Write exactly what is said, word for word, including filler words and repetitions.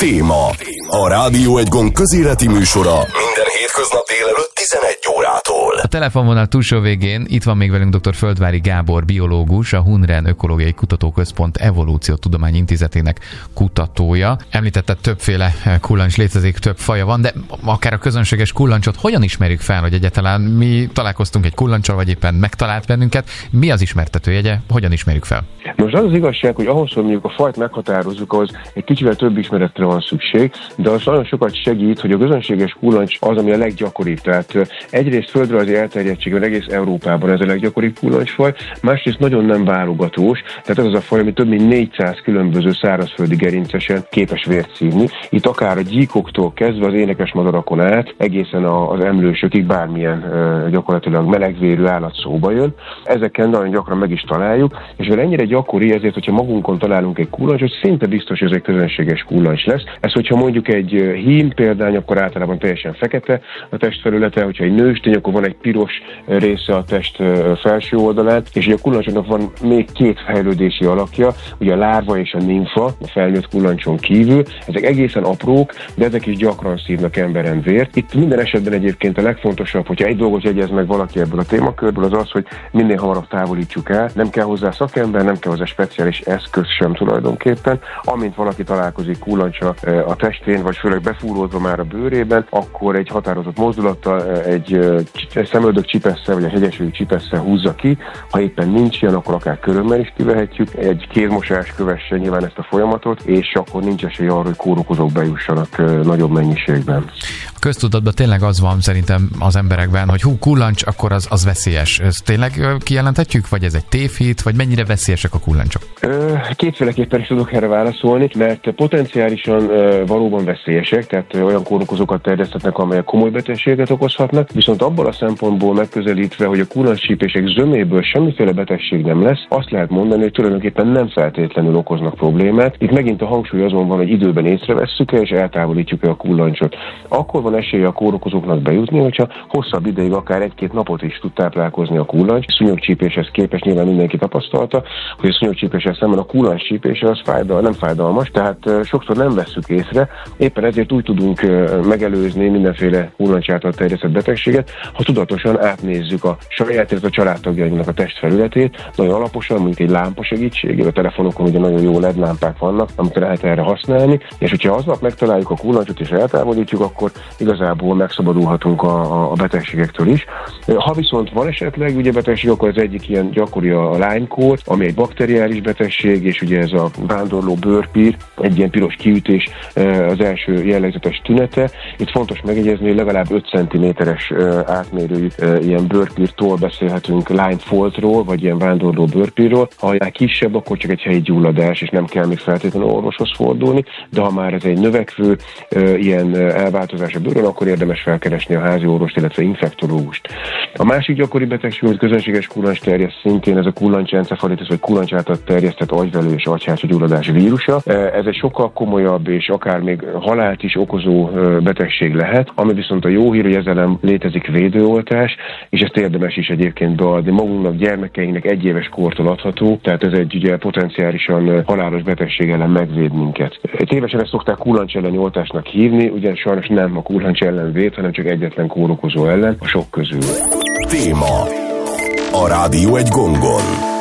Téma. A Rádió Egy Gond közéleti műsora minden hétköznap délelőtt tizenegy órától. A telefonvonal túlsó végén itt van még velünk dr. Földvári Gábor biológus, a Hunren Ökológiai Kutatóközpont Evolúciótudományi Intézetének kutatója. Említette, többféle kullancs létezik, több faja van, de akár a közönséges kullancsot hogyan ismerjük fel, hogy egyáltalán mi találkoztunk egy kullancsal, vagy éppen megtalált bennünket? Mi az ismertetőjegye? Hogyan ismerjük fel? Most az az igazság, hogy ahhoz, hogy mondjuk a fajt meghatározzuk, ahhoz egy kicsivel több ismeretre van szükség, de az nagyon sokat segít, hogy a közönséges kullancs az, ami a leggyakoribb. Tehát egyrészt földrajzi elterjedtségben egész Európában ez a leggyakoribb kullancsfaj, másrészt nagyon nem válogatós, tehát ez az a faj, ami több mint négyszáz különböző szárazföldi gerincesen képes vért szívni. Itt akár a gyíkoktól kezdve az énekes madarakon át, egészen az emlősökig bármilyen gyakorlatilag melegvérű állat szóba jön. Ezeken nagyon gyakran meg is találjuk, és mivel ennyire gyakori, ezért, hogyha magunkon találunk egy kullancsot, szinte biztos, hogy ez egy közönséges kullancs lesz. Ez, hogyha mondjuk egy hím példány, akkor általában teljesen fekete a testfelülete, hogyha egy nőstény, akkor van egy piros része a test felső oldalán, és ugye a kullancsoknak van még két fejlődési alakja, ugye a lárva és a nimfa, a felnőtt kullancson kívül. Ezek egészen aprók, de ezek is gyakran szívnak emberen vért. Itt minden esetben egyébként a legfontosabb, hogyha egy dolgot jegyez meg valaki ebből a témakörből, az az, hogy minél hamarabb távolítsuk el. Nem kell hozzá szakember, nem kell hozzá speciális eszköz sem tulajdonképpen. Amint valaki találkozik kullancsra a testén, vagy főleg befúródva már a bőrében, akkor egy határozott mozdulattal egy szemöldök csipesszel, vagy a hegyesőjű csipesszel húzza ki. Ha éppen nincs ilyen, akkor akár körömmel is kivehetjük. Egy kézmosás kövesse nyilván ezt a folyamatot, és akkor nincs esély arra, hogy kórokozók bejussanak nagyobb mennyiségben. A köztudatban tényleg az van szerintem az emberekben, hogy hú, kullancs, akkor az, az veszélyes. Ezt tényleg kijelenthetjük, vagy ez egy tévhit, vagy mennyire veszélyesek a kullancsok? Kétféleképpen is tudok erre válaszolni, mert potenciálisan valóban veszélyesek, tehát olyan kórokozókat terjeszthetnek, amelyek komoly betegséget okozhatnak, viszont abból a szempontból megközelítve, hogy a kullancscsípések zöméből semmiféle betegség nem lesz, azt lehet mondani, hogy tulajdonképpen nem feltétlenül okoznak problémát. Itt megint a hangsúly azon van, hogy időben észrevesszük-e és eltávolítjuk-e a kullancsot. Akkor van esélye a kórokozóknak bejutni, hogyha hosszabb ideig, akár egy-két napot is tud táplálkozni a kullancs. Szúnyogcsípéshez képest nyilván mindenki tapasztalta, hogy a szúnyogcsípéssel szemben a kullancscsípése az fájdal, nem fájdalmas, tehát sokszor nem vesszük észre. Éppen ezért úgy tudunk megelőzni mindenféle kullancs által terjesztett betegséget, ha tudatosan átnézzük a saját, illetve a családtagjainknak a testfelületét, nagyon alaposan, mondjuk egy lámpa segítségével, a telefonokon ugye nagyon jó el é dé lámpák vannak, amit lehet erre használni, és hogyha aznap megtaláljuk a kullancsot és eltávolítjuk, akkor igazából megszabadulhatunk a, a betegségektől is. Ha viszont van esetleg ugye betegség, akkor az egyik ilyen gyakori a Lyme-kór, ami egy bakteriális betegség, és ugye ez a vándorló bőrpír, egy ilyen piros kiütés az első jellegzetes tünete. Itt fontos megjegyezni, hogy legalább öt centiméteres átmérőjű ilyen bőrpírtól beszélhetünk, Lyme foltról, vagy ilyen vándorló bőrpírról. Ha annál kisebb, akkor csak egy helyi gyulladás, és nem kell még feltétlenül orvoshoz fordulni, de ha már ez egy növekvő ilyen elváltozás a bőrön, akkor érdemes felkeresni a házi orvost, illetve infektológust. A másik gyakori betegség, hogy közönséges kullancs terjeszt, szintén ez a kullancsencefalitis, vagy kullancs által terjesztett agyvelő és agyhátsó gyulladás vírusa. Ez egy sokkal komolyabb és akár még halált is okozó betegség lehet, ami viszont a jó hír, hogy ezzel nem létezik védőoltás, és ezt érdemes is egyébként beadni magunknak, gyermekeinknek egyéves kortól adható, tehát ez egy ugye potenciálisan halálos betegség ellen megvéd minket. Tévesen ezt szokták kullancs elleni oltásnak hívni, ugyan sajnos nem a kullancs ellen véd, hanem csak egyetlen kórokozó ellen a sok közül. Téma. A Rádió Egy Gondon.